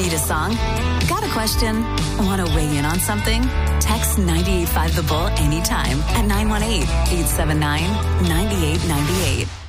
Need a song? Got a question? Want to weigh in on something? Text 98.5 The Bull anytime at 918-879-9898.